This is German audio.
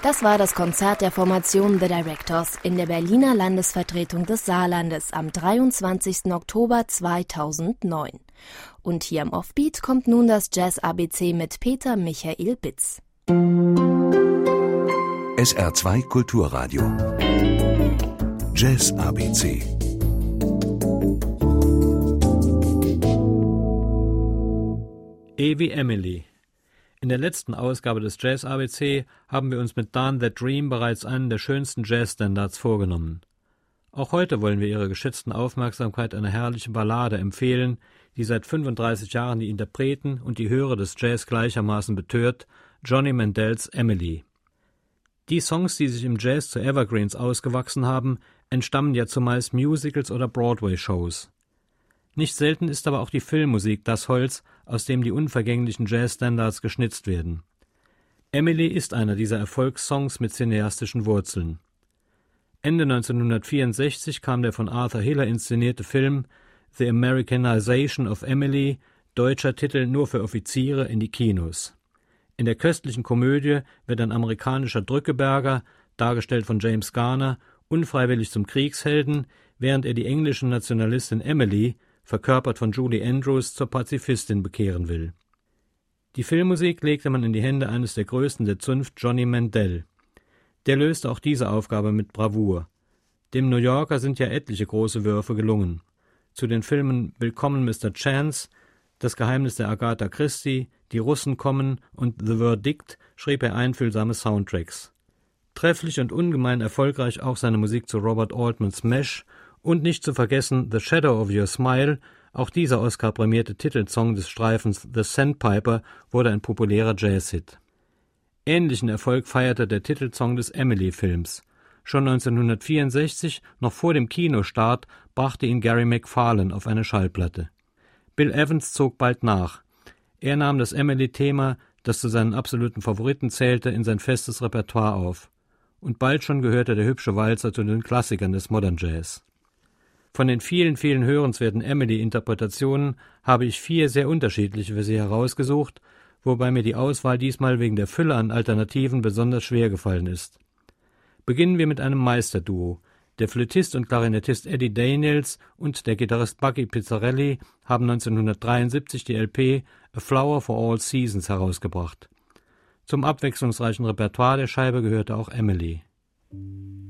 Das war das Konzert der Formation The Directors in der Berliner Landesvertretung des Saarlandes am 23. Oktober 2009. Und hier am Offbeat kommt nun das Jazz-ABC mit Peter Michael Bitz. SR2 Kulturradio. Jazz-ABC. E wie Emily. In der letzten Ausgabe des Jazz-ABC haben wir uns mit Dance That Dream bereits einen der schönsten Jazz-Standards vorgenommen. Auch heute wollen wir Ihrer geschätzten Aufmerksamkeit eine herrliche Ballade empfehlen, die seit 35 Jahren die Interpreten und die Hörer des Jazz gleichermaßen betört, Johnny Mandells Emily. Die Songs, die sich im Jazz zu Evergreens ausgewachsen haben, entstammen ja zumeist Musicals oder Broadway-Shows. Nicht selten ist aber auch die Filmmusik das Holz, aus dem die unvergänglichen Jazz-Standards geschnitzt werden. Emily ist einer dieser Erfolgssongs mit cineastischen Wurzeln. Ende 1964 kam der von Arthur Hiller inszenierte Film The Americanization of Emily, deutscher Titel nur für Offiziere, in die Kinos. In der köstlichen Komödie wird ein amerikanischer Drückeberger, dargestellt von James Garner, unfreiwillig zum Kriegshelden, während er die englische Nationalistin Emily, verkörpert von Julie Andrews, zur Pazifistin bekehren will. Die Filmmusik legte man in die Hände eines der Größten der Zunft, Johnny Mandel. Der löste auch diese Aufgabe mit Bravour. Dem New Yorker sind ja etliche große Würfe gelungen. Zu den Filmen Willkommen Mr. Chance, Das Geheimnis der Agatha Christie, Die Russen kommen und The Verdict schrieb er einfühlsame Soundtracks. Trefflich und ungemein erfolgreich auch seine Musik zu Robert Altmans Mesh und nicht zu vergessen The Shadow of Your Smile, auch dieser Oscar-prämierte Titelsong des Streifens The Sandpiper wurde ein populärer Jazzhit. Ähnlichen Erfolg feierte der Titelsong des Emily-Films. Schon 1964, noch vor dem Kinostart, brachte ihn Gary McFarlane auf eine Schallplatte. Bill Evans zog bald nach. Er nahm das Emily-Thema, das zu seinen absoluten Favoriten zählte, in sein festes Repertoire auf. Und bald schon gehörte der hübsche Walzer zu den Klassikern des Modern Jazz. Von den vielen, vielen hörenswerten Emily-Interpretationen habe ich 4 sehr unterschiedliche für Sie herausgesucht, wobei mir die Auswahl diesmal wegen der Fülle an Alternativen besonders schwer gefallen ist. Beginnen wir mit einem Meisterduo. Der Flötist und Klarinettist Eddie Daniels und der Gitarrist Bucky Pizzarelli haben 1973 die LP A Flower for All Seasons herausgebracht. Zum abwechslungsreichen Repertoire der Scheibe gehörte auch Emily.